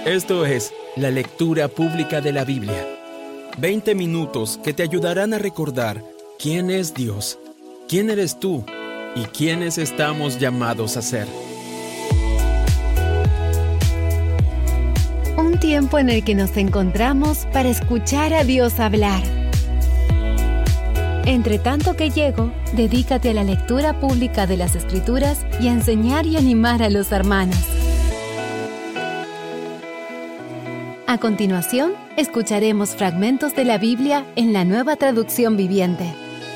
Esto es la lectura pública de la Biblia. 20 minutos que te ayudarán a recordar quién es Dios, quién eres tú y quiénes estamos llamados a ser. Un tiempo en el que nos encontramos para escuchar a Dios hablar. Entre tanto que llego, dedícate a la lectura pública de las Escrituras y a enseñar y animar a los hermanos. A continuación, escucharemos fragmentos de la Biblia en la Nueva Traducción Viviente.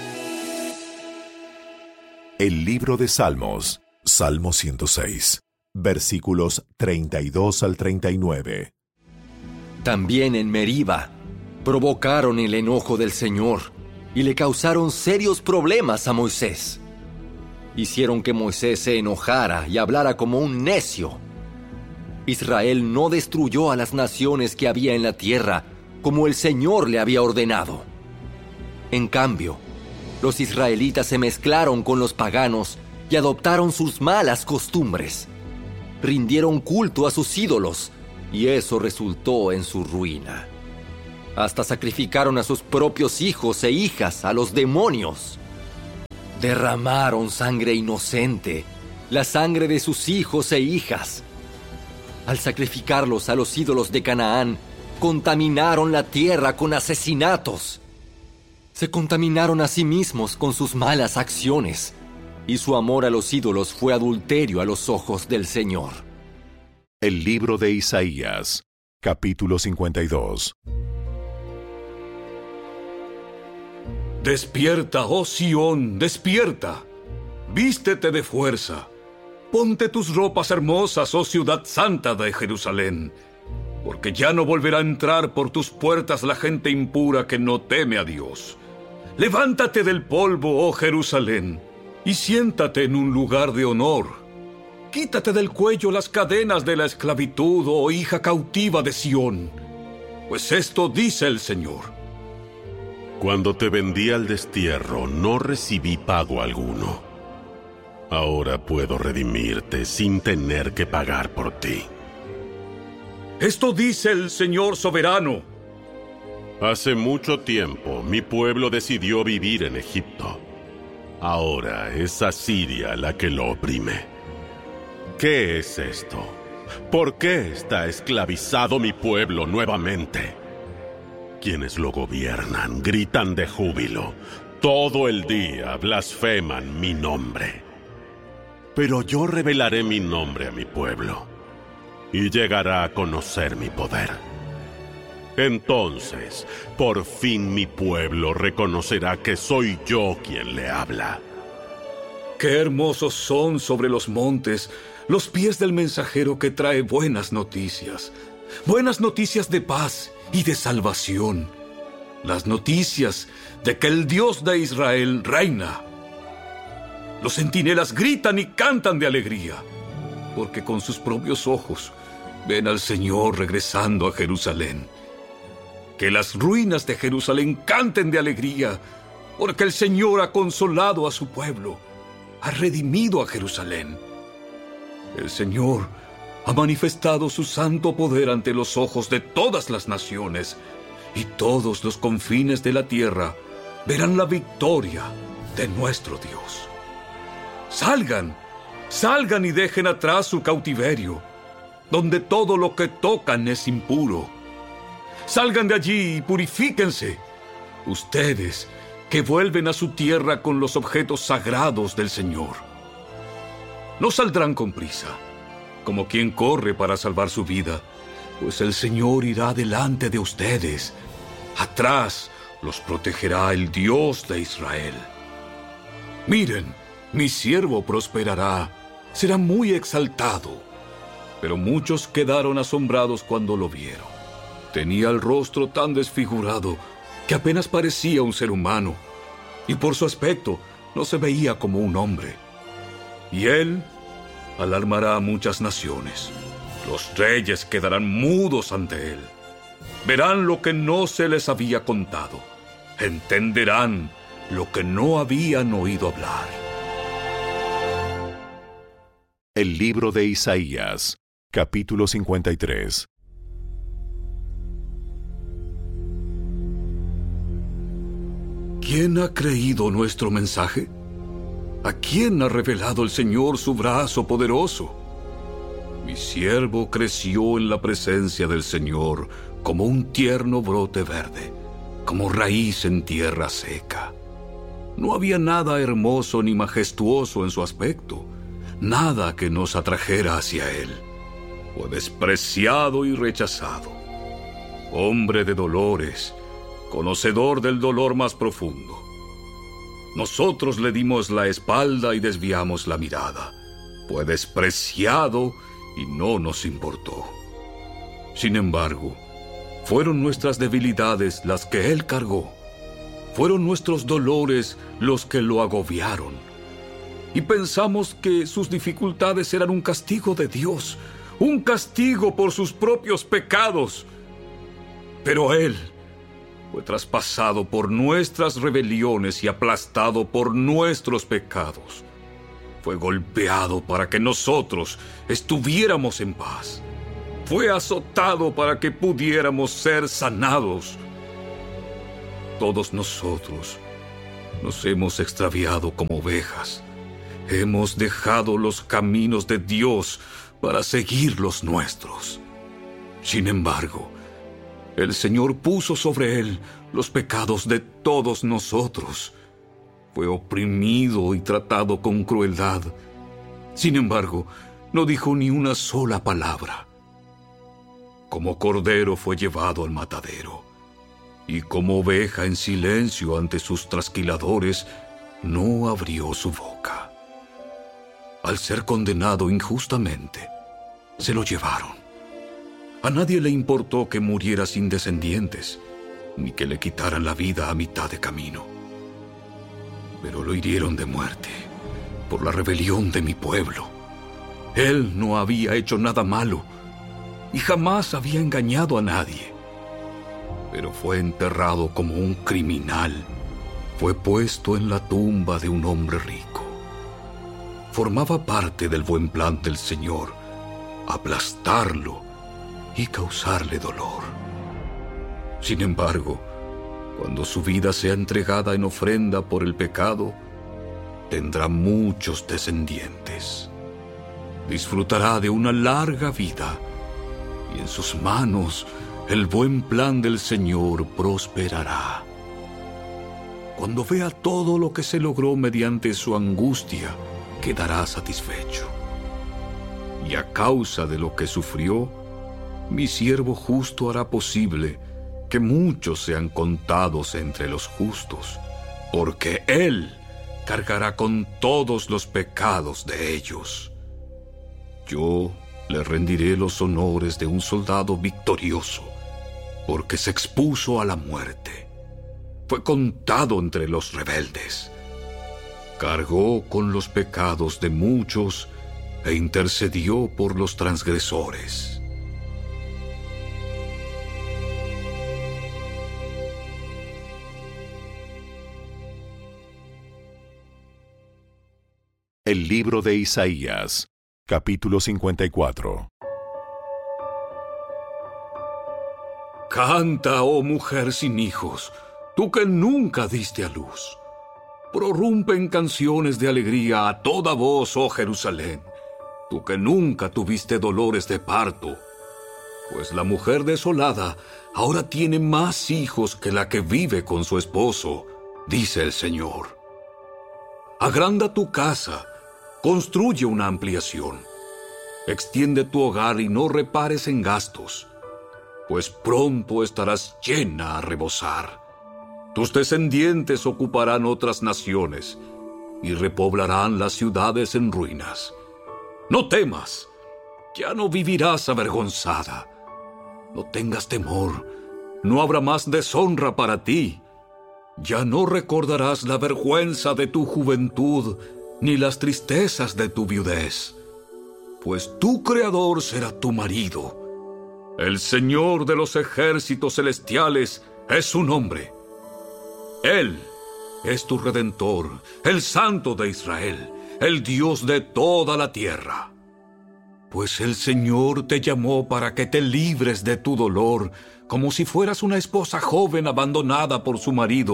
El libro de Salmos, Salmo 106, versículos 32 al 39. También en Meriba provocaron el enojo del Señor y le causaron serios problemas a Moisés. Hicieron que Moisés se enojara y hablara como un necio. Israel no destruyó a las naciones que había en la tierra como el Señor le había ordenado. En cambio, los israelitas se mezclaron con los paganos y adoptaron sus malas costumbres. Rindieron culto a sus ídolos y eso resultó en su ruina. Hasta sacrificaron a sus propios hijos e hijas a los demonios. Derramaron sangre inocente, la sangre de sus hijos e hijas. Al sacrificarlos a los ídolos de Canaán, contaminaron la tierra con asesinatos. Se contaminaron a sí mismos con sus malas acciones, y su amor a los ídolos fue adulterio a los ojos del Señor. El libro de Isaías, capítulo 52. Despierta, oh Sión, despierta. Vístete de fuerza. Ponte tus ropas hermosas, oh ciudad santa de Jerusalén, porque ya no volverá a entrar por tus puertas la gente impura que no teme a Dios. Levántate del polvo, oh Jerusalén, y siéntate en un lugar de honor. Quítate del cuello las cadenas de la esclavitud, oh hija cautiva de Sión, pues esto dice el Señor. Cuando te vendí al destierro, no recibí pago alguno. Ahora puedo redimirte sin tener que pagar por ti. Esto dice el Señor soberano. Hace mucho tiempo, mi pueblo decidió vivir en Egipto. Ahora es Asiria la que lo oprime. ¿Qué es esto? ¿Por qué está esclavizado mi pueblo nuevamente? Quienes lo gobiernan gritan de júbilo. Todo el día blasfeman mi nombre. Pero yo revelaré mi nombre a mi pueblo, y llegará a conocer mi poder. Entonces, por fin mi pueblo reconocerá que soy yo quien le habla. Qué hermosos son sobre los montes los pies del mensajero que trae buenas noticias de paz y de salvación, las noticias de que el Dios de Israel reina. Los centinelas gritan y cantan de alegría, porque con sus propios ojos ven al Señor regresando a Jerusalén. Que las ruinas de Jerusalén canten de alegría, porque el Señor ha consolado a su pueblo, ha redimido a Jerusalén. El Señor ha manifestado su santo poder ante los ojos de todas las naciones, y todos los confines de la tierra verán la victoria de nuestro Dios. Salgan y dejen atrás su cautiverio, donde todo lo que tocan es impuro. Salgan de allí y purifíquense, ustedes que vuelven a su tierra con los objetos sagrados del Señor. No saldrán con prisa, como quien corre para salvar su vida, pues el Señor irá delante de ustedes. Atrás los protegerá el Dios de Israel. Miren, mi siervo prosperará, será muy exaltado. Pero muchos quedaron asombrados cuando lo vieron. Tenía el rostro tan desfigurado que apenas parecía un ser humano, y por su aspecto no se veía como un hombre. Y él alarmará a muchas naciones. Los reyes quedarán mudos ante él. Verán lo que no se les había contado. Entenderán lo que no habían oído hablar. El libro de Isaías, capítulo 53. ¿Quién ha creído nuestro mensaje? ¿A quién ha revelado el Señor su brazo poderoso? Mi siervo creció en la presencia del Señor como un tierno brote verde, como raíz en tierra seca. No había nada hermoso ni majestuoso en su aspecto, nada que nos atrajera hacia él. Fue despreciado y rechazado, hombre de dolores, conocedor del dolor más profundo. Nosotros le dimos la espalda y desviamos la mirada. Fue despreciado y no nos importó. Sin embargo, fueron nuestras debilidades las que él cargó. Fueron nuestros dolores los que lo agobiaron. Y pensamos que sus dificultades eran un castigo de Dios, un castigo por sus propios pecados. Pero él fue traspasado por nuestras rebeliones y aplastado por nuestros pecados. Fue golpeado para que nosotros estuviéramos en paz. Fue azotado para que pudiéramos ser sanados. Todos nosotros nos hemos extraviado como ovejas. Hemos dejado los caminos de Dios para seguir los nuestros. Sin embargo, el Señor puso sobre él los pecados de todos nosotros. Fue oprimido y tratado con crueldad. Sin embargo, no dijo ni una sola palabra. Como cordero fue llevado al matadero, y como oveja en silencio ante sus trasquiladores, no abrió su boca. Al ser condenado injustamente, se lo llevaron. A nadie le importó que muriera sin descendientes, ni que le quitaran la vida a mitad de camino. Pero lo hirieron de muerte por la rebelión de mi pueblo. Él no había hecho nada malo y jamás había engañado a nadie. Pero fue enterrado como un criminal. Fue puesto en la tumba de un hombre rico. Formaba parte del buen plan del Señor, aplastarlo y causarle dolor. Sin embargo, cuando su vida sea entregada en ofrenda por el pecado, tendrá muchos descendientes. Disfrutará de una larga vida, y en sus manos el buen plan del Señor prosperará. Cuando vea todo lo que se logró mediante su angustia, quedará satisfecho. Y a causa de lo que sufrió, mi siervo justo hará posible que muchos sean contados entre los justos, porque él cargará con todos los pecados de ellos. Yo le rendiré los honores de un soldado victorioso, porque se expuso a la muerte. Fue contado entre los rebeldes. Cargó con los pecados de muchos e intercedió por los transgresores. El libro de Isaías, capítulo 54. Canta, oh mujer sin hijos, tú que nunca diste a luz. Prorrumpe en canciones de alegría a toda voz, oh Jerusalén, tú que nunca tuviste dolores de parto. Pues la mujer desolada ahora tiene más hijos que la que vive con su esposo, dice el Señor. Agranda tu casa, construye una ampliación. Extiende tu hogar y no repares en gastos, pues pronto estarás llena a rebosar. Tus descendientes ocuparán otras naciones y repoblarán las ciudades en ruinas. No temas, ya no vivirás avergonzada. No tengas temor, no habrá más deshonra para ti. Ya no recordarás la vergüenza de tu juventud, ni las tristezas de tu viudez, pues tu Creador será tu marido. El Señor de los ejércitos celestiales es su nombre. Él es tu Redentor, el Santo de Israel, el Dios de toda la tierra. Pues el Señor te llamó para que te libres de tu dolor, como si fueras una esposa joven abandonada por su marido,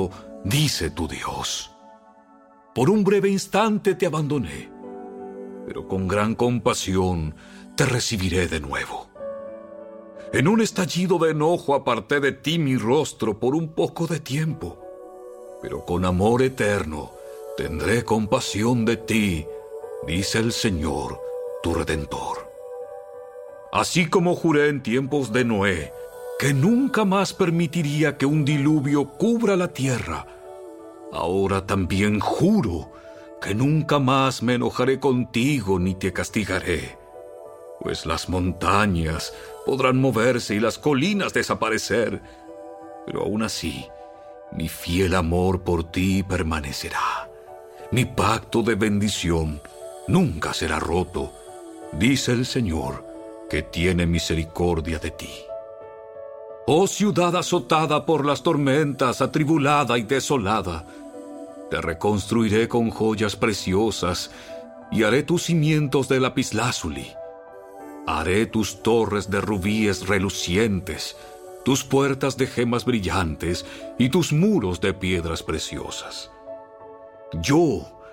dice tu Dios. Por un breve instante te abandoné, pero con gran compasión te recibiré de nuevo. En un estallido de enojo aparté de ti mi rostro por un poco de tiempo, pero con amor eterno tendré compasión de ti, dice el Señor, tu Redentor. Así como juré en tiempos de Noé, que nunca más permitiría que un diluvio cubra la tierra, ahora también juro que nunca más me enojaré contigo ni te castigaré, pues las montañas podrán moverse y las colinas desaparecer, pero aún así mi fiel amor por ti permanecerá. Mi pacto de bendición nunca será roto, dice el Señor, que tiene misericordia de ti. Oh ciudad azotada por las tormentas, atribulada y desolada, te reconstruiré con joyas preciosas y haré tus cimientos de lapislázuli. Haré tus torres de rubíes relucientes, tus puertas de gemas brillantes y tus muros de piedras preciosas. Yo